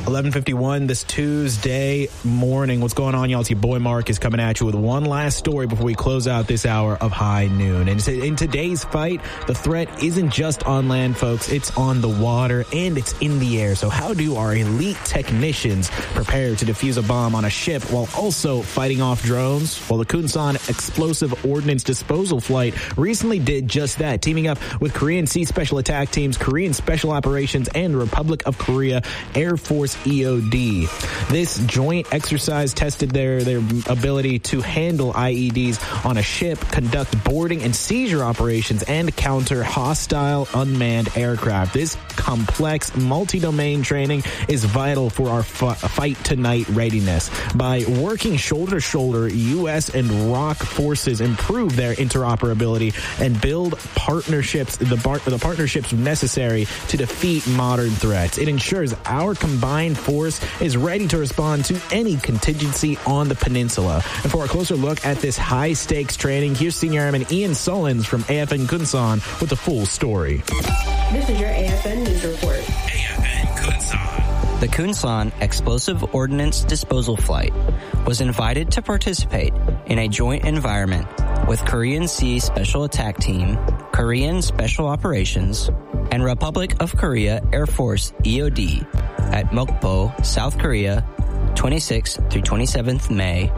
11:51 this Tuesday morning. What's going on, y'all? It's your boy Mark is coming at you with one last story before we close out this hour of High Noon. And in today's fight, the threat isn't just on land, folks. It's on the water and it's in the air. So how do our elite technicians prepare to defuse a bomb on a ship while also fighting off drones? Well, the Kunsan Explosive Ordnance Disposal Flight recently did just that, teaming up with Korean Sea Special Attack Teams, Korean Special Operations, and Republic of Korea Air Force EOD. This joint exercise tested their ability to handle IEDs on a ship, conduct boarding and seizure operations, and counter hostile unmanned aircraft. This complex multi-domain training is vital for our fight tonight readiness. By working shoulder to shoulder, U.S. and ROK forces improve their interoperability and build partnerships, the partnerships necessary to defeat modern threats. It ensures our combined force is ready to respond to any contingency on the peninsula. And for a closer look at this high-stakes training, here's Senior Airman Ian Sullins from AFN Kunsan with the full story. This is your AFN News Report. AFN Kunsan. The Kunsan Explosive Ordnance Disposal Flight was invited to participate in a joint environment with Korean Sea Special Attack Team, Korean Special Operations, and Republic of Korea Air Force EOD at Mokpo, South Korea, 26th through 27th May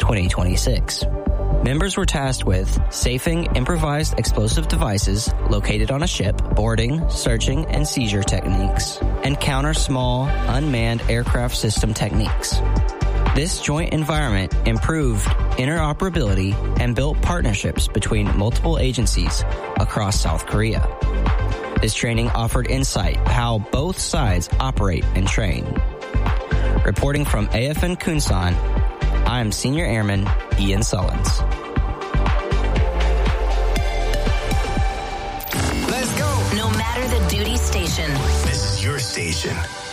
2026. Members were tasked with safing improvised explosive devices located on a ship, boarding, searching, and seizure techniques, and counter small, unmanned aircraft system techniques. This joint environment improved interoperability and built partnerships between multiple agencies across South Korea. This training offered insight how both sides operate and train. Reporting from AFN Kunsan, I am Senior Airman Ian Sullins. Let's go. No matter the duty station, This is your station.